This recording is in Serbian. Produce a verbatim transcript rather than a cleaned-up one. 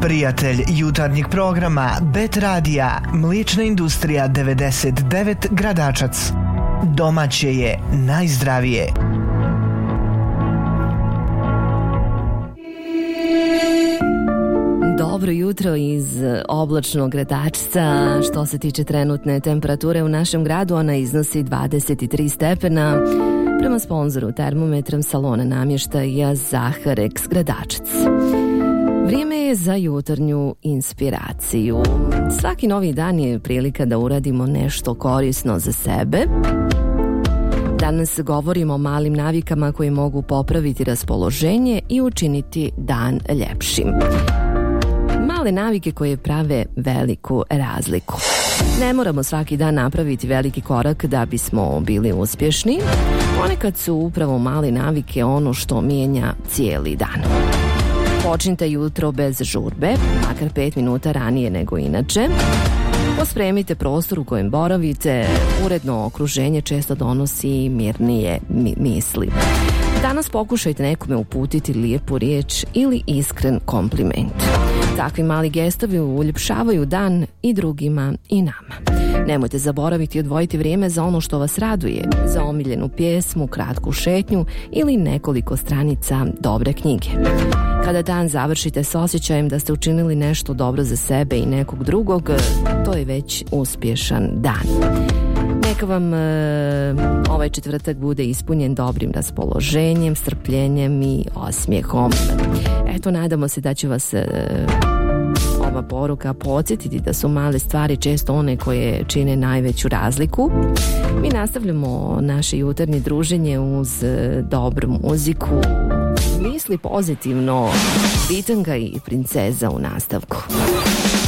Prijatelj jutarnjeg programa Bet Radija, mliječna industrija devedeset devet Gradačac. Domaće je najzdravije. Dobro jutro iz oblačnog Gradačca. Što se tiče trenutne temperature u našem gradu, ona iznosi dvadeset tri stepena. Prema sponzoru termometrom salona namještaja Zaharex Gradačac. Vrijeme je za jutarnju inspiraciju. Svaki novi dan je prilika da uradimo nešto korisno za sebe. Danas govorimo o malim navikama koji mogu popraviti raspoloženje i učiniti dan ljepšim. Male navike koje prave veliku razliku. Ne moramo svaki dan napraviti veliki korak da bismo bili uspješni. Ponekad su upravo male navike ono što mijenja cijeli dan. Počnite jutro bez žurbe, makar pet minuta ranije nego inače. Pospremite prostor u kojem boravite, uredno okruženje često donosi mirnije mi- misli. Danas pokušajte nekome uputiti lijepu riječ ili iskren kompliment. Takvi mali gestovi uljepšavaju dan i drugima i nama. Nemojte zaboraviti odvojiti vrijeme za ono što vas raduje, za omiljenu pjesmu, kratku šetnju ili nekoliko stranica dobre knjige. Kada dan završite s osjećajem da ste učinili nešto dobro za sebe i nekog drugog, to je već uspješan dan. Neka vam e, ovaj četvrtak bude ispunjen dobrim raspoloženjem, strpljenjem i osmijehom. Eto, nadamo se da će vas e, ova poruka podsjetiti da su male stvari često one koje čine najveću razliku. Mi nastavljamo naše jutarnje druženje uz e, dobru muziku, misli pozitivno, Bitanga i Princeza u nastavku.